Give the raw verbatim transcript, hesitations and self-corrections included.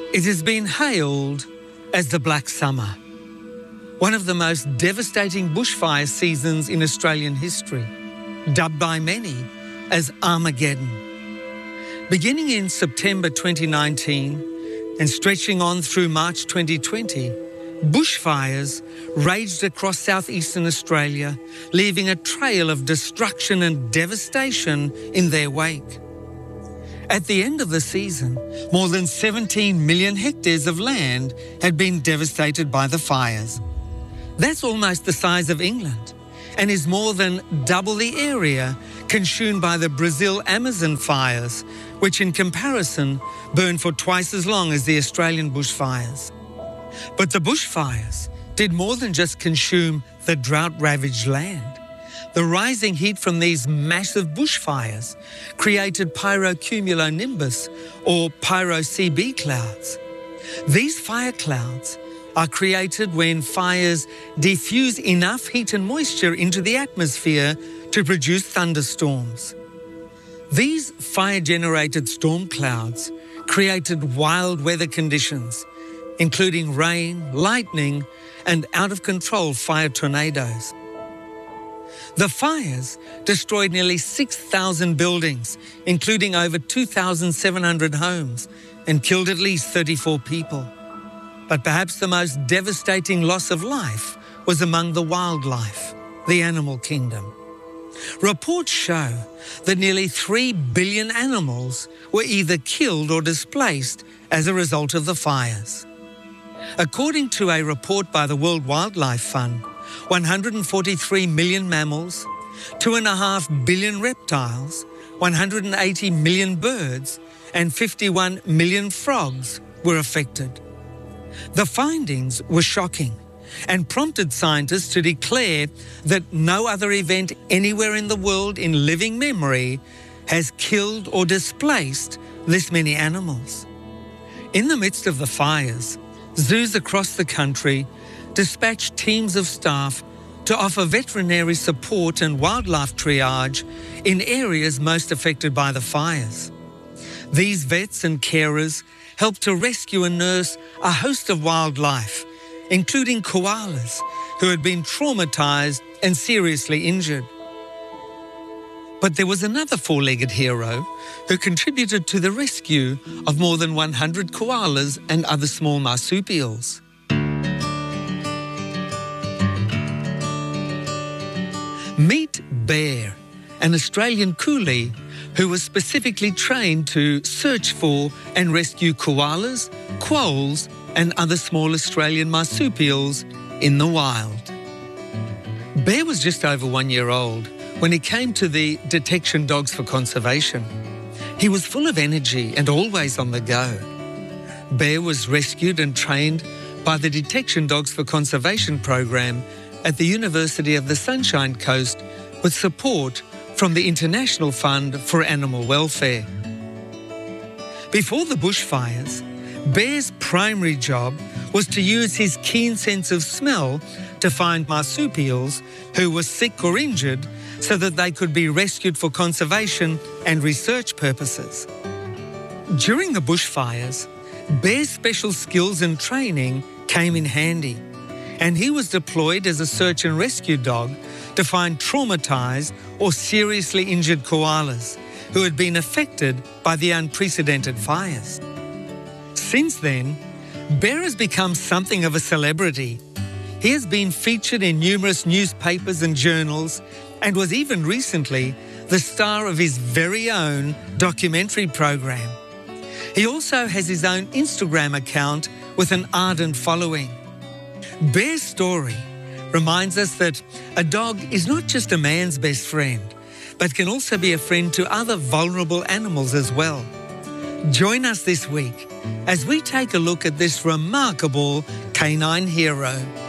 It has been hailed as the Black Summer, one of the most devastating bushfire seasons in Australian history, dubbed by many as Armageddon. Beginning in September twenty nineteen and stretching on through March twenty twenty, bushfires raged across southeastern Australia, leaving a trail of destruction and devastation in their wake. At the end of the season, more than seventeen million hectares of land had been devastated by the fires. That's almost the size of England and is more than double the area consumed by the Brazil Amazon fires, which in comparison burned for twice as long as the Australian bushfires. But the bushfires did more than just consume the drought-ravaged land. The rising heat from these massive bushfires created pyrocumulonimbus, or pyro-C B clouds. These fire clouds are created when fires diffuse enough heat and moisture into the atmosphere to produce thunderstorms. These fire-generated storm clouds created wild weather conditions, including rain, lightning, and out-of-control fire tornadoes. The fires destroyed nearly six thousand buildings, including over two thousand seven hundred homes, and killed at least thirty-four people. But perhaps the most devastating loss of life was among the wildlife, the animal kingdom. Reports show that nearly three billion animals were either killed or displaced as a result of the fires. According to a report by the World Wildlife Fund, one hundred forty-three million mammals, two point five billion reptiles, one hundred eighty million birds, and fifty-one million frogs were affected. The findings were shocking and prompted scientists to declare that no other event anywhere in the world in living memory has killed or displaced this many animals. In the midst of the fires, zoos across the country dispatched teams of staff to offer veterinary support and wildlife triage in areas most affected by the fires. These vets and carers helped to rescue and nurse a host of wildlife, including koalas who had been traumatised and seriously injured. But there was another four-legged hero who contributed to the rescue of more than one hundred koalas and other small marsupials. Meet Bear, an Australian coolie who was specifically trained to search for and rescue koalas, quolls, and other small Australian marsupials in the wild. Bear was just over one year old when he came to the Detection Dogs for Conservation. He was full of energy and always on the go. Bear was rescued and trained by the Detection Dogs for Conservation program at the University of the Sunshine Coast with support from the International Fund for Animal Welfare. Before the bushfires, Bear's primary job was to use his keen sense of smell to find marsupials who were sick or injured so that they could be rescued for conservation and research purposes. During the bushfires, Bear's special skills and training came in handy, and he was deployed as a search and rescue dog to find traumatised or seriously injured koalas who had been affected by the unprecedented fires. Since then, Bear has become something of a celebrity. He has been featured in numerous newspapers and journals and was even recently the star of his very own documentary program. He also has his own Instagram account with an ardent following. Bear's story reminds us that a dog is not just a man's best friend, but can also be a friend to other vulnerable animals as well. Join us this week as we take a look at this remarkable canine hero.